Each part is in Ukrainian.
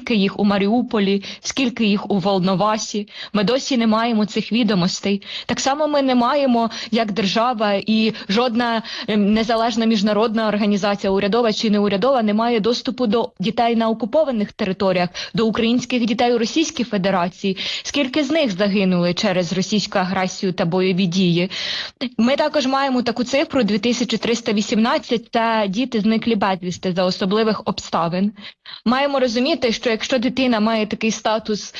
скільки їх у Маріуполі, скільки їх у Волновасі. Ми досі не маємо цих відомостей. Так само ми не маємо, як держава, і жодна незалежна міжнародна організація, урядова чи неурядова, не має доступу до дітей на окупованих територіях, до українських дітей у Російській Федерації. Скільки з них загинули через російську агресію та бойові дії? Ми також маємо таку цифру 2318 – це діти зниклі безвісти за особливих обставин. Маємо розуміти, що якщо дитина має такий статус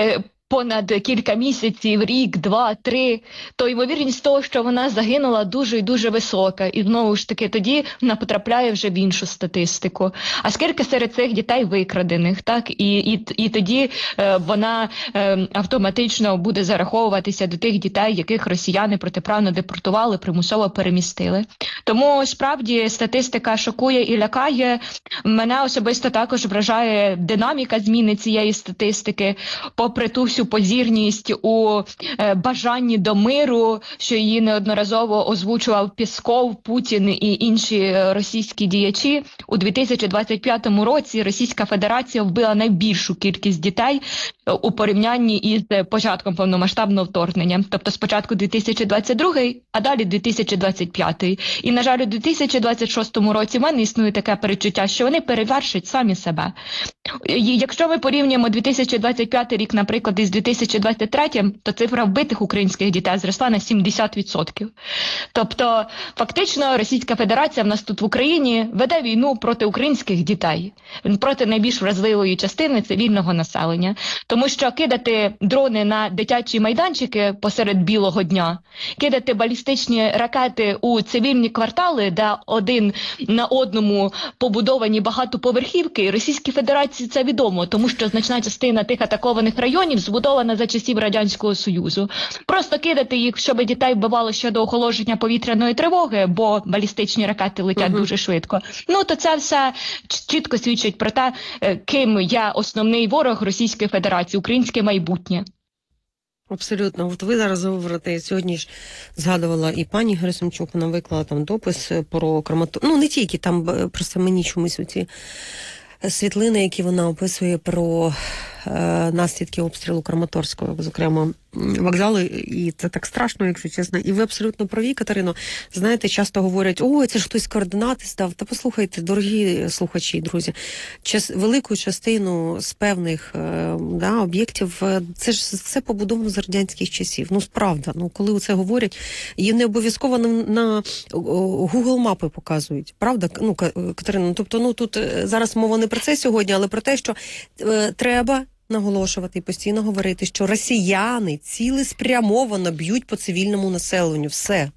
понад кілька місяців, рік, 2, 3, то ймовірність того, що вона загинула, дуже і дуже висока. І знову ж таки тоді вона потрапляє вже в іншу статистику. А скільки серед цих дітей викрадених, так? І тоді вона автоматично буде зараховуватися до тих дітей, яких росіяни протиправно депортували, примусово перемістили. Тому справді статистика шокує і лякає. Мене особисто також вражає динаміка зміни цієї статистики, попри ту всю позірність у бажанні до миру, що її неодноразово озвучував Пєсков, Путін і інші російські діячі. У 2025 році Російська Федерація вбила найбільшу кількість дітей у порівнянні із початком повномасштабного вторгнення. Тобто спочатку 2022, а далі 2025. І, на жаль, у 2026 році в мене існує таке перечуття, що вони перевершать самі себе. Якщо ми порівнюємо 2025 рік, наприклад, із 2023, то цифра вбитих українських дітей зросла на 70%. Тобто, фактично, Російська Федерація в нас тут в Україні веде війну проти українських дітей, проти найбільш вразливої частини цивільного населення. Тому що кидати дрони на дитячі майданчики посеред білого дня, кидати балістичні ракети у цивільні квартали, де один на одному побудовані багатоповерхівки, Російській Федерації це відомо, тому що значна частина тих атакованих районів збудована за часів Радянського Союзу. Просто кидати їх, щоб дітей вбивало ще до охолодження повітряної тривоги, бо балістичні ракети летять дуже швидко. Ну, то це все чітко свідчить про те, ким є основний ворог Російської Федерації, українське майбутнє. Абсолютно. От ви зараз говорите, сьогодні ж згадувала і пані Герасимчук, вона виклала там допис про Краматорськ. Ну, не тільки, там просто мені чомусь оці світлини, які вона описує про наслідки обстрілу Краматорського, зокрема, вокзалу, і це так страшно, якщо чесно. І ви абсолютно праві, Катерино. Знаєте, часто говорять, ой, це ж хтось координати став. Та послухайте, дорогі слухачі і друзі, велику частину з певних об'єктів, це ж все побудовано з радянських часів. Ну, справда, коли це говорять, і не обов'язково на Google мапи показують. Правда, Катерино? Тобто, тут зараз мова не про це сьогодні, але про те, що треба наголошувати і постійно говорити, що росіяни цілеспрямовано б'ють по цивільному населенню. Все.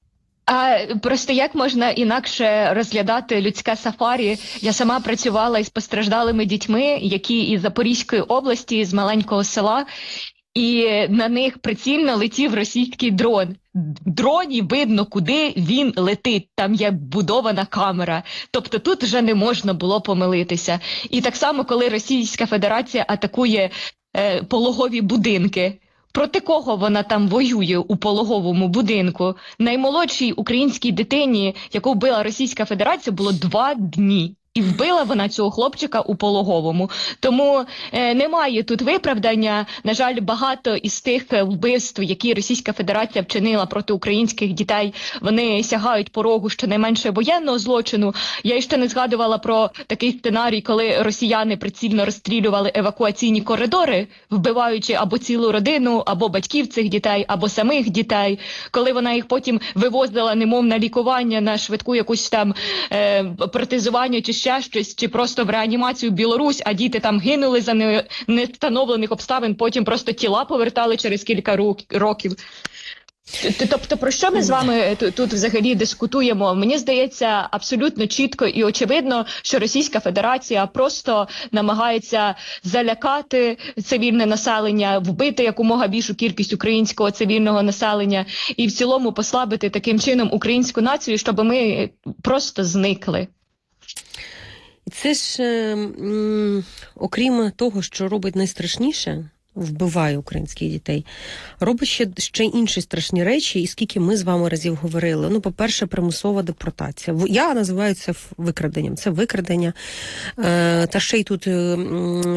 А просто як можна інакше розглядати людське сафарі? Я сама працювала із постраждалими дітьми, які із Запорізької області, з маленького села, і на них прицільно летів російський дрон. В дроні видно, куди він летить, там є будована камера. Тобто тут вже не можна було помилитися. І так само, коли Російська Федерація атакує пологові будинки, проти кого вона там воює у пологовому будинку? Наймолодшій українській дитині, яку вбила Російська Федерація, було 2 дні. І вбила вона цього хлопчика у пологовому. Тому немає тут виправдання. На жаль, багато із тих вбивств, які Російська Федерація вчинила проти українських дітей, вони сягають порогу щонайменше воєнного злочину. Я ще не згадувала про такий сценарій, коли росіяни прицільно розстрілювали евакуаційні коридори, вбиваючи або цілу родину, або батьків цих дітей, або самих дітей. Коли вона їх потім вивозила немов на лікування, на швидку якусь там протезування чи ще щось, чи просто в реанімацію в Білорусь, а діти там гинули за невстановлених обставин, потім просто тіла повертали через кілька років. Тобто, про що ми з вами тут взагалі дискутуємо? Мені здається, абсолютно чітко і очевидно, що Російська Федерація просто намагається залякати цивільне населення, вбити якомога більшу кількість українського цивільного населення і в цілому послабити таким чином українську націю, щоб ми просто зникли. І це ж, окрім того, що робить найстрашніше, вбиває українських дітей, робить ще інші страшні речі, і скільки ми з вами разів говорили. Ну, по-перше, примусова депортація. Я називаю це викраденням. Це викрадення. Та ще й тут